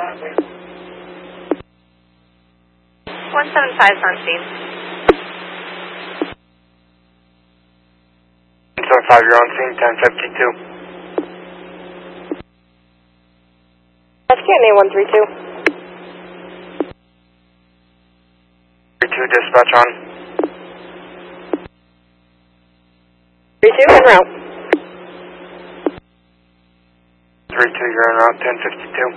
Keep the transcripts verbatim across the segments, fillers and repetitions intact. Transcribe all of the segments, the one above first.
one seven five on scene. one seven five, you're on scene, ten fifty-two. That's K N A one three two. three two, dispatch on. three two, en route. three two, you're en route, ten fifty-two.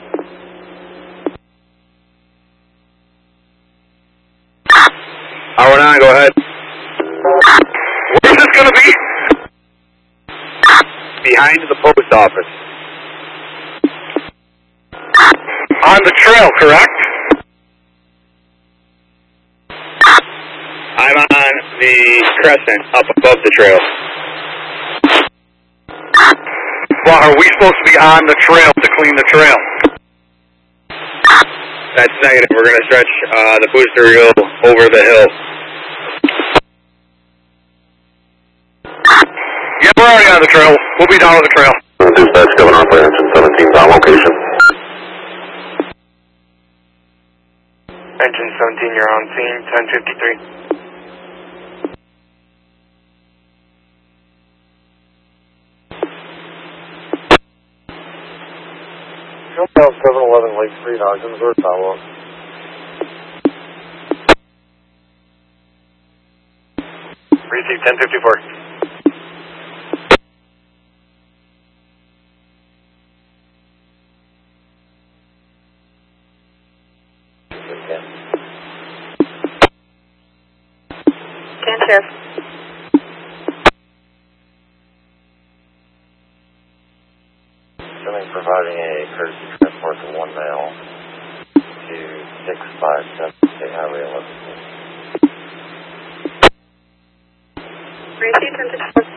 Hour nine, go ahead. Where's this going to be? Behind the post office. On the trail, correct? I'm on the crescent up above the trail. Well, are we supposed to be on the trail to clean the trail? That's negative. We're going to stretch uh, the booster reel over the hill. Yeah, we're already on the trail. We'll be down on the trail. Dispatch, Governor Operator Engine seventeen, on location. Engine seventeen, you're on scene, ten fifty-three. seven eleven Lake Street, Ogden, Missouri, follow up. Receive ten fifty-four. Can Sheriff. Providing a courtesy transport from one male to six five seven State Highway eleven. Receive ten fifty-four.